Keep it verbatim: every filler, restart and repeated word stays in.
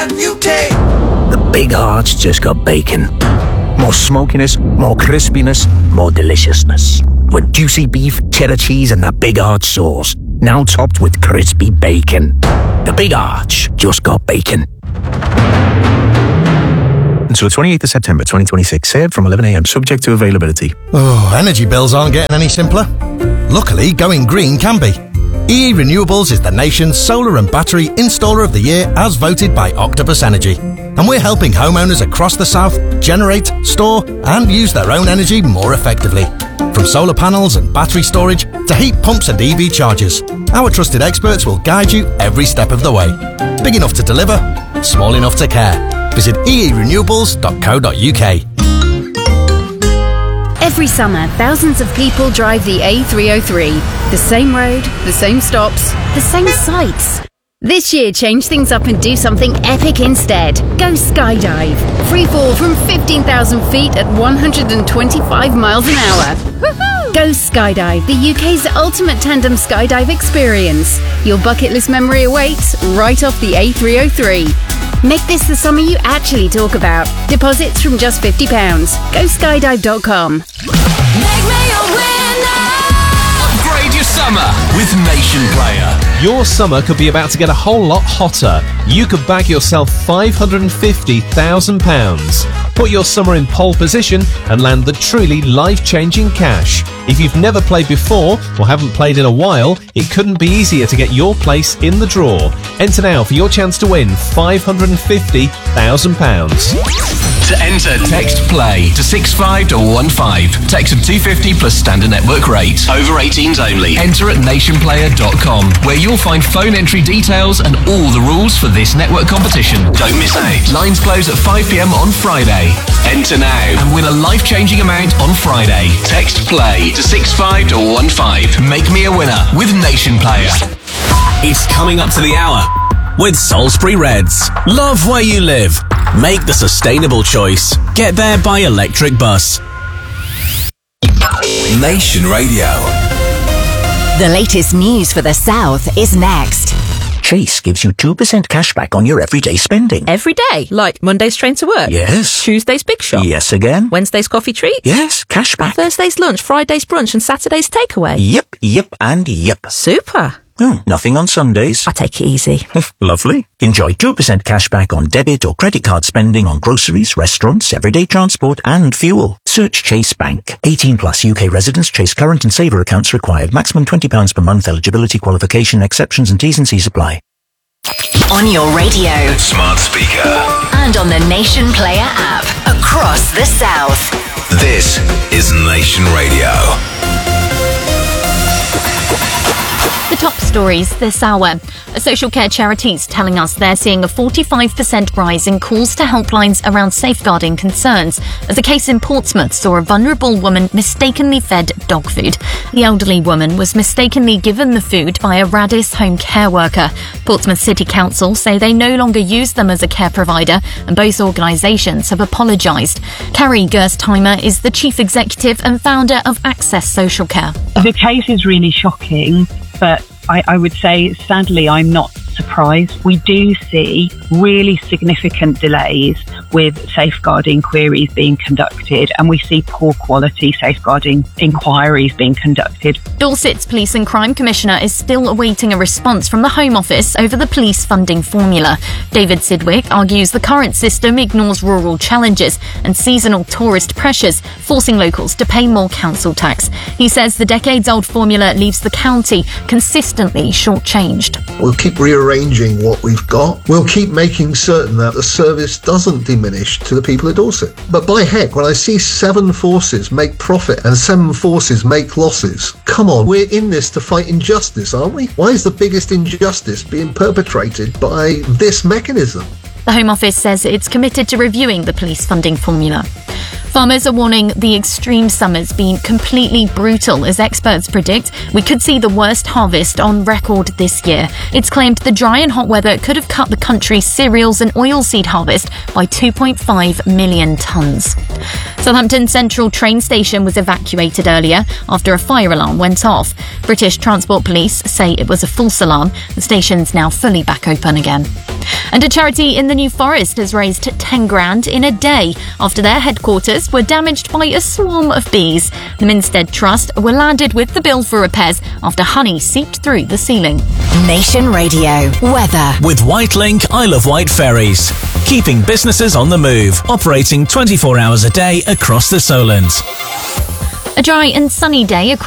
U K. The Big Arch just got bacon. More smokiness, more crispiness, more deliciousness. With juicy beef, cheddar cheese and the Big Arch sauce. Now topped with crispy bacon. The Big Arch just got bacon. Until the twenty-eighth of September twenty twenty-six, served from eleven a m, subject to availability. Oh, energy bills aren't getting any simpler. Luckily, going green can be. E E Renewables is the nation's solar and battery installer of the year as voted by Octopus Energy. And we're helping homeowners across the south generate, store and use their own energy more effectively. From solar panels and battery storage to heat pumps and E V chargers, our trusted experts will guide you every step of the way. Big enough to deliver, small enough to care. Visit e e renewables dot co dot u k. Every summer, thousands of people drive the A three oh three. The same road, the same stops, the same sights. This year, change things up and do something epic instead. Go skydive. Free fall from fifteen thousand feet at one hundred twenty-five miles an hour. Woohoo! Go skydive, the U K's ultimate tandem skydive experience. Your bucket list memory awaits right off the A three oh three. Make this the summer you actually talk about. Deposits from just fifty pounds. Go skydive dot com. Make me a winner. Upgrade your summer with Nation Player. Your summer could be about to get a whole lot hotter. You could bag yourself five hundred fifty thousand pounds. Put your summer in pole position and land the truly life-changing cash. If you've never played before or haven't played in a while, it couldn't be easier to get your place in the draw. Enter now for your chance to win five hundred fifty thousand pounds. To enter, text PLAY to six five one one five. Text of two fifty plus standard network rate. Over eighteens only. Enter at nation player dot com, where you'll find phone entry details and all the rules for this network competition. Don't miss out. Lines close at five p m on Friday. Enter now and win a life-changing amount on Friday. Text PLAY to six five one one five. Make me a winner with Nation Player. It's coming up to the hour with Salisbury Reds. Love where you live. Make the sustainable choice. Get there by electric bus. Nation Radio. The latest news for the South is next. Chase gives you two percent cash back on your everyday spending. Every day? Like Monday's train to work? Yes. Tuesday's big shop? Yes again. Wednesday's coffee treat? Yes, cash back. Thursday's lunch, Friday's brunch and Saturday's takeaway? Yep, yep and yep. Super. Oh, nothing on Sundays. I take it easy. Lovely. Enjoy two percent cash back on debit or credit card spending on groceries, restaurants, everyday transport and fuel. Search Chase Bank. eighteen plus U K residents. Chase current and saver accounts required. Maximum twenty pounds per month. Eligibility, qualification, exceptions and T's and C's apply. On your radio. Smart speaker. And on the Nation Player app. Across the South. This is Nation Radio. The top stories this hour. A social care charity is telling us they're seeing a forty-five percent rise in calls to helplines around safeguarding concerns, as a case in Portsmouth saw a vulnerable woman mistakenly fed dog food. The elderly woman was mistakenly given the food by a Radis home care worker. Portsmouth City Council say they no longer use them as a care provider, and both organisations have apologised. Carrie Gerstheimer is the chief executive and founder of Access Social Care. The case is really shocking, but I, I would say, sadly, I'm not surprised. We do see really significant delays with safeguarding queries being conducted, and we see poor quality safeguarding inquiries being conducted. Dorset's Police and Crime Commissioner is still awaiting a response from the Home Office over the police funding formula. David Sidwick argues the current system ignores rural challenges and seasonal tourist pressures, forcing locals to pay more council tax. He says the decades-old formula leaves the county consistently shortchanged. We'll keep rearranging what we've got. We'll keep making certain that the service doesn't diminish to the people of Dorset. But by heck, when I see seven forces make profit and seven forces make losses, come on, we're in this to fight injustice, aren't we? Why is the biggest injustice being perpetrated by this mechanism? The Home Office says it's committed to reviewing the police funding formula. Farmers are warning the extreme summer's been completely brutal. As experts predict, we could see the worst harvest on record this year. It's claimed the dry and hot weather could have cut the country's cereals and oilseed harvest by two point five million tonnes. Southampton Central train station was evacuated earlier after a fire alarm went off. British Transport Police say it was a false alarm. The station's now fully back open again. And a charity in the New Forest has raised ten grand in a day after their headquarters were damaged by a swarm of bees. The Minstead Trust were landed with the bill for repairs after honey seeped through the ceiling. Nation Radio weather with Whitelink Isle of Wight ferries, keeping businesses on the move, operating twenty-four hours a day across the Solent. A dry and sunny day across